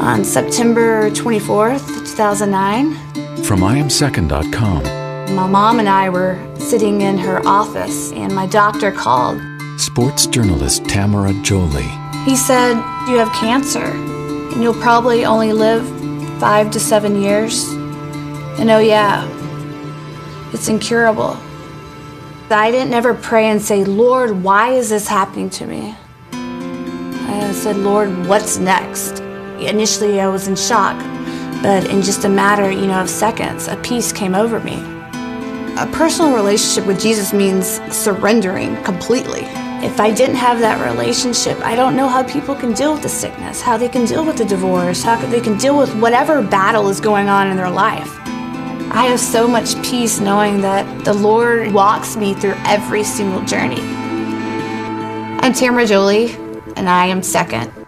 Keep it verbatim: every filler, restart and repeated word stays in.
on September twenty-fourth, two thousand nine. From I am second dot com. My mom and I were sitting in her office, and my doctor called. Sports journalist Tamara Jolie. He said, "You have cancer, and you'll probably only live five to seven years. And oh yeah, it's incurable." I didn't ever pray and say, "Lord, why is this happening to me?" I said, "Lord, what's next?" Initially, I was in shock, but in just a matter, you know, of seconds, a peace came over me. A personal relationship with Jesus means surrendering completely. If I didn't have that relationship, I don't know how people can deal with the sickness, how they can deal with the divorce, how they can deal with whatever battle is going on in their life. I have so much peace knowing that the Lord walks me through every single journey. I'm Tamara Jolie, and I am second.